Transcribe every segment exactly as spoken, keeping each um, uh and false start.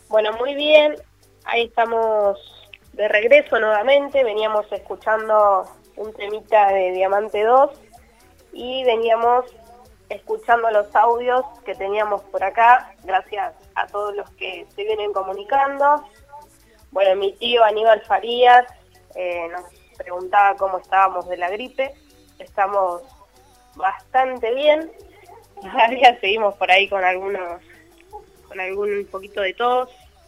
Bueno, muy bien, ahí estamos de regreso nuevamente, veníamos escuchando un temita de Diamante dos y veníamos escuchando los audios que teníamos por acá, gracias a todos los que se vienen comunicando. Bueno, mi tío Aníbal Farías eh, nos preguntaba cómo estábamos de la gripe, estamos bastante bien, todavía seguimos por ahí con algunos, con algún poquito de tos,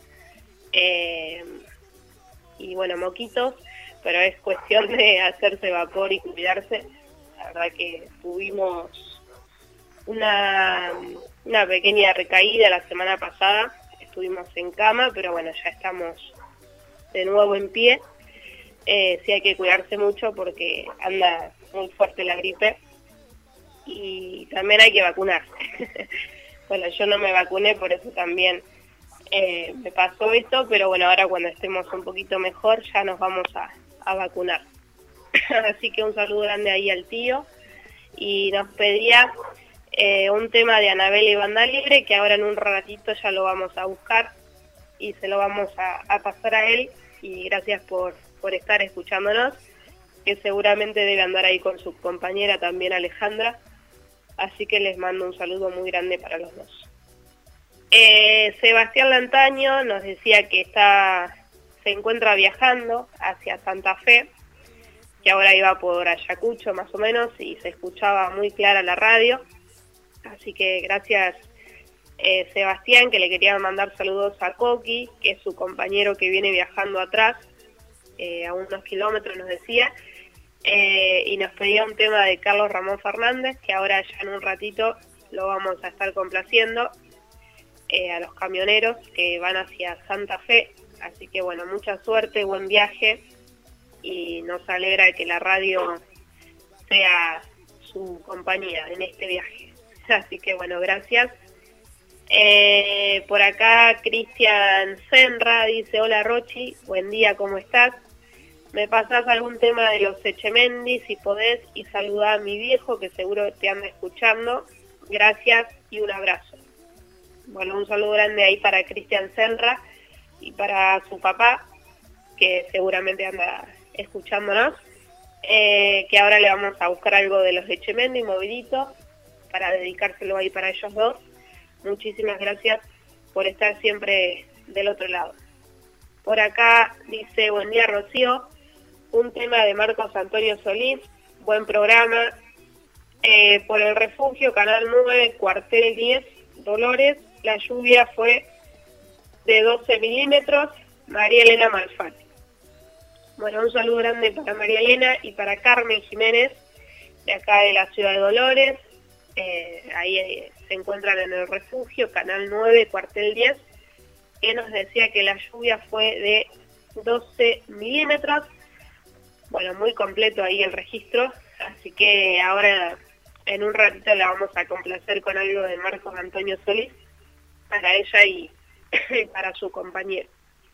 eh, y bueno, moquitos, pero es cuestión de hacerse vapor y cuidarse. La verdad que tuvimos una, una pequeña recaída la semana pasada, estuvimos en cama, pero bueno, ya estamos de nuevo en pie. Eh, sí hay que cuidarse mucho porque anda muy fuerte la gripe y también hay que vacunarse. Bueno, yo no me vacuné, por eso también eh, me pasó esto, pero bueno, ahora cuando estemos un poquito mejor ya nos vamos a, a vacunar. Así que un saludo grande ahí al tío, y nos pedía eh, un tema de Anabel y Banda Libre, que ahora en un ratito ya lo vamos a buscar y se lo vamos a, a pasar a él, y gracias por, por estar escuchándonos, que seguramente debe andar ahí con su compañera también Alejandra, así que les mando un saludo muy grande para los dos. Eh, Sebastián Lantaño nos decía que está, se encuentra viajando hacia Santa Fe, que ahora iba por Ayacucho más o menos, y se escuchaba muy clara la radio, así que gracias eh, Sebastián, que le quería mandar saludos a Coqui, que es su compañero que viene viajando atrás, eh, a unos kilómetros nos decía, eh, y nos pedía un tema de Carlos Ramón Fernández, que ahora ya en un ratito lo vamos a estar complaciendo, eh, a los camioneros que van hacia Santa Fe, así que bueno, mucha suerte, buen viaje, y nos alegra que la radio sea su compañía en este viaje. Así que bueno, gracias. Eh, por acá Cristian Senra dice: hola Rochi, buen día, ¿cómo estás? Me pasás algún tema de los Echemendi si podés, y saludá a mi viejo que seguro te anda escuchando. Gracias y un abrazo. Bueno, un saludo grande ahí para Cristian Senra y para su papá, que seguramente anda escuchándonos, eh, que ahora le vamos a buscar algo de los Echemendi, movidito, para dedicárselo ahí para ellos dos. Muchísimas gracias por estar siempre del otro lado. Por acá dice: buen día Rocío, un tema de Marcos Antonio Solís, buen programa, eh, por el refugio, Canal nueve, cuartel diez, Dolores, la lluvia fue de doce milímetros, María Elena Malfatti. Bueno, un saludo grande para María Elena y para Carmen Jiménez, de acá de la ciudad de Dolores, eh, ahí eh, se encuentran en el refugio, Canal nueve, cuartel diez, que nos decía que la lluvia fue de doce milímetros. Bueno, muy completo ahí el registro, así que ahora en un ratito la vamos a complacer con algo de Marcos Antonio Solís, para ella y para su compañero.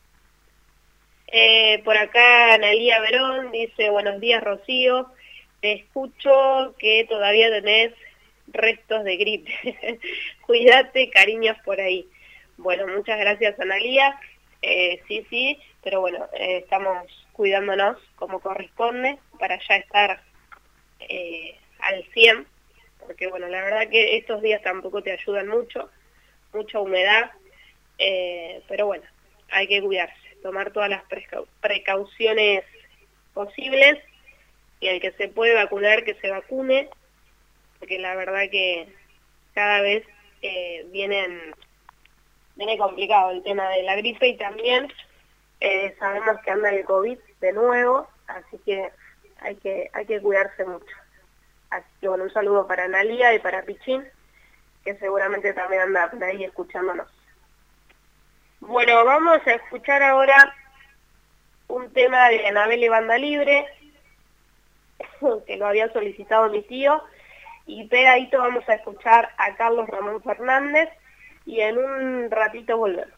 Eh, por acá Analía Verón dice: buenos días Rocío, te escucho que todavía tenés restos de gripe. Cuídate, cariños por ahí. Bueno, muchas gracias Analía, eh, sí, sí, pero bueno, eh, estamos cuidándonos como corresponde para ya estar eh, al cien, porque bueno, la verdad que estos días tampoco te ayudan mucho, mucha humedad, eh, pero bueno, hay que cuidarse, tomar todas las precau precauciones posibles, y el que se puede vacunar, que se vacune, porque la verdad que cada vez eh, vienen, viene complicado el tema de la gripe, y también eh, sabemos que anda el COVID de nuevo, así que hay que, hay que cuidarse mucho. Así que bueno, un saludo para Analía y para Pichín, que seguramente también anda por ahí escuchándonos. Bueno, vamos a escuchar ahora un tema de Anabel y Banda Libre, que lo había solicitado mi tío, y pegadito vamos a escuchar a Carlos Ramón Fernández, y en un ratito volvemos.